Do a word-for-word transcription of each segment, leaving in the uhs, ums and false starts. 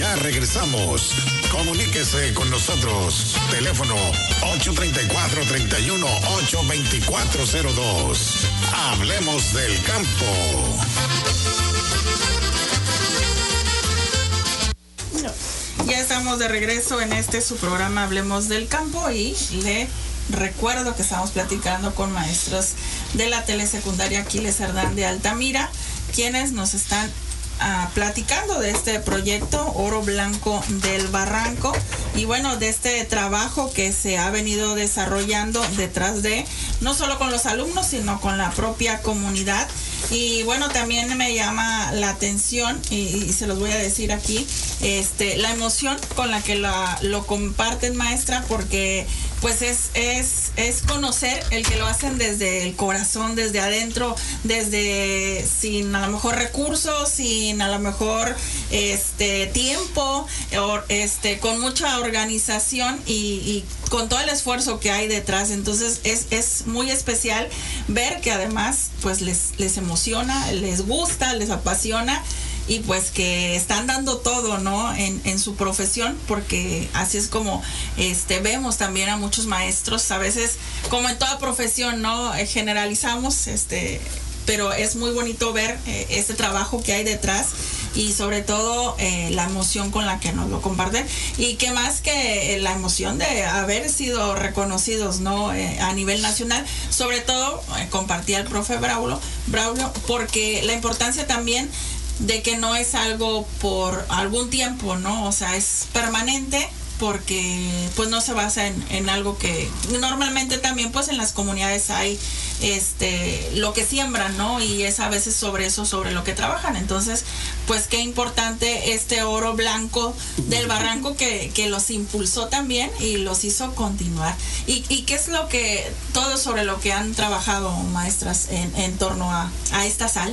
Ya regresamos. Comuníquese con nosotros. Teléfono ocho tres cuatro, tres uno, ocho dos cuatro cero dos. Hablemos del campo. Ya estamos de regreso en este su programa Hablemos del Campo y le recuerdo que estamos platicando con maestros de la telesecundaria Aquiles Cerdán de Altamira, quienes nos están uh, platicando de este proyecto Oro Blanco del Barranco y bueno, de este trabajo que se ha venido desarrollando detrás de, no solo con los alumnos, sino con la propia comunidad. Y bueno, también me llama la atención y, y se los voy a decir aquí, este, la emoción con la que la, lo comparten, maestra, porque pues es, es, es conocer el que lo hacen desde el corazón, desde adentro, desde sin a lo mejor recursos, sin a lo mejor este tiempo, o, este, con mucha organización y, y con todo el esfuerzo que hay detrás. Entonces es, es muy especial ver que además pues les, les emociona, les gusta, les apasiona y pues que están dando todo, ¿no? En, en su profesión, porque así es como este vemos también a muchos maestros, a veces como en toda profesión, ¿no? Eh, generalizamos, este, pero es muy bonito ver eh, este trabajo que hay detrás y sobre todo eh, la emoción con la que nos lo comparten y que más que eh, la emoción de haber sido reconocidos, ¿no? Eh, a nivel nacional, sobre todo eh, compartía el profe Braulio, Braulio, porque la importancia también de que no es algo por algún tiempo, ¿no? O sea, es permanente porque pues no se basa en, en algo que normalmente también pues en las comunidades hay este lo que siembran, ¿no? Y es a veces sobre eso, sobre lo que trabajan. Entonces, pues qué importante este oro blanco del Barranco que, que los impulsó también y los hizo continuar. ¿Y, y qué es lo que, todo sobre lo que han trabajado, maestras, en, en torno a, a esta sal?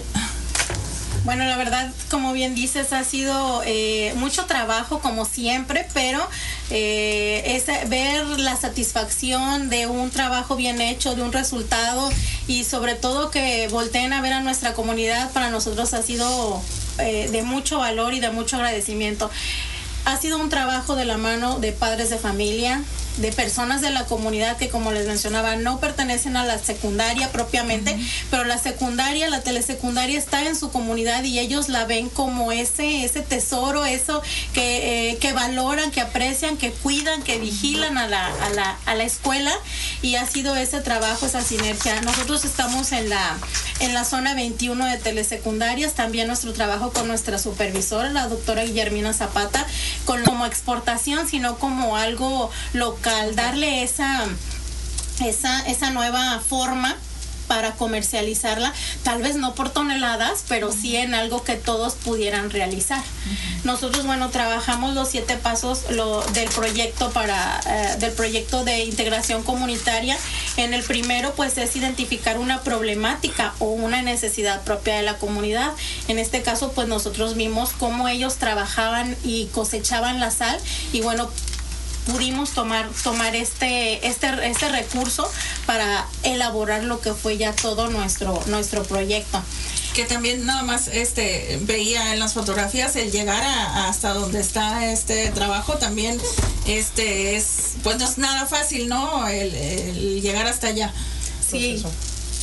Bueno, la verdad, como bien dices, ha sido eh, mucho trabajo como siempre, pero eh, es ver la satisfacción de un trabajo bien hecho, de un resultado y sobre todo que volteen a ver a nuestra comunidad, para nosotros ha sido eh, de mucho valor y de mucho agradecimiento. Ha sido un trabajo de la mano de padres de familia, de personas de la comunidad que, como les mencionaba, no pertenecen a la secundaria propiamente, uh-huh. pero la secundaria, la telesecundaria está en su comunidad y ellos la ven como ese ese tesoro, eso que, eh, que valoran, que aprecian, que cuidan, que vigilan a la, a la, a la escuela, y ha sido ese trabajo, esa sinergia. Nosotros estamos en la, en la zona veintiuno de telesecundarias, también nuestro trabajo con nuestra supervisora, la doctora Guillermina Zapata, con como exportación, sino como algo local, darle esa, esa, esa nueva forma para comercializarla, tal vez no por toneladas, pero sí en algo que todos pudieran realizar. Uh-huh. Nosotros, bueno, trabajamos los siete pasos lo, del proyecto para eh, del proyecto de integración comunitaria. En el primero, pues, es identificar una problemática o una necesidad propia de la comunidad. En este caso, pues, nosotros vimos cómo ellos trabajaban y cosechaban la sal y, bueno, pudimos tomar tomar este este este recurso para elaborar lo que fue ya todo nuestro nuestro proyecto. Que también nada más este veía en las fotografías el llegar a, hasta donde está este trabajo también este es pues no es nada fácil, ¿no? El, el llegar hasta allá. Sí. Proceso.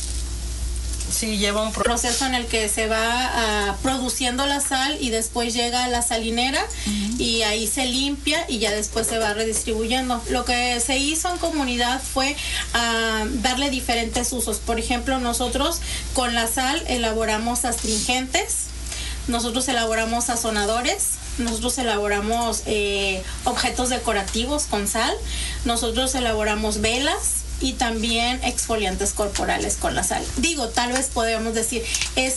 Sí, lleva un proceso en el que se va uh, produciendo la sal y después llega a la salinera, uh-huh. y ahí se limpia y ya después se va redistribuyendo. Lo que se hizo en comunidad fue uh, darle diferentes usos. Por ejemplo, nosotros con la sal elaboramos astringentes, nosotros elaboramos sazonadores, nosotros elaboramos eh, objetos decorativos con sal, nosotros elaboramos velas y también exfoliantes corporales con la sal. Digo, tal vez podemos decir, es